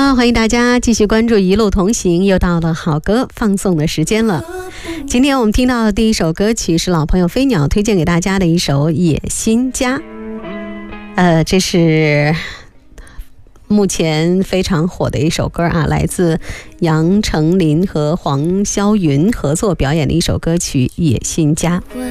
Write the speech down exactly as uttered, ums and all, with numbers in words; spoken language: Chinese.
好，欢迎大家继续关注一路同行，又到了好歌放送的时间了。今天我们听到的第一首歌曲是老朋友飞鸟推荐给大家的一首《野心家》。呃，这是目前非常火的一首歌啊，来自杨丞琳和黄霄云合作表演的一首歌曲《野心家》。